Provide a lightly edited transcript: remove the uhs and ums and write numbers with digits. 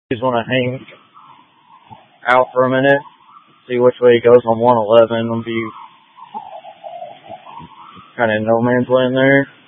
just want to hang out for a minute, see which way it goes on 111. It'll be kind of no man's land there.